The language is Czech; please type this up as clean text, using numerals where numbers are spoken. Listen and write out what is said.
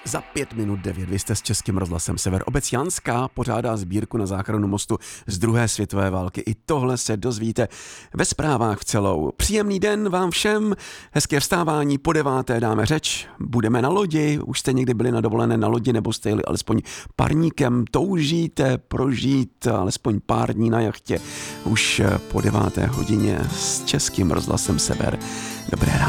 Za 5 minut 9, vy jste s Českým rozhlasem Sever. Obec Janská pořádá sbírku na záchranu mostu z druhé světové války. I tohle se dozvíte ve zprávách v celou. Příjemný den vám všem, hezké vstávání, po 9. dáme řeč, budeme na lodi, už jste někdy byli na dovolené na lodi, nebo jste jeli alespoň parníkem, toužíte prožít alespoň pár dní na jachtě. Už po 9. hodině s Českým rozhlasem Sever. Dobré ráno.